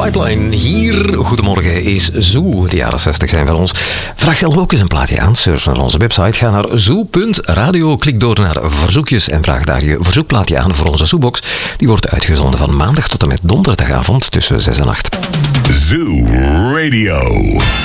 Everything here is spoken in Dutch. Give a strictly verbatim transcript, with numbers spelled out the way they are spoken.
Pipeline hier. Goedemorgen is Zoo. De jaren zestig zijn van ons. Vraag zelf ook eens een plaatje aan. Surf naar onze website. Ga naar zoo punt radio. Klik door naar verzoekjes en vraag daar je verzoekplaatje aan voor onze Zoobox. Die wordt uitgezonden van maandag tot en met donderdagavond tussen zes en acht. Zoo Radio.